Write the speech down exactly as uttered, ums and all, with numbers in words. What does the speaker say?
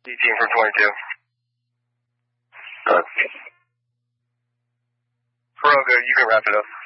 eighteen from twenty-two. Okay. We're all good. You can wrap it up.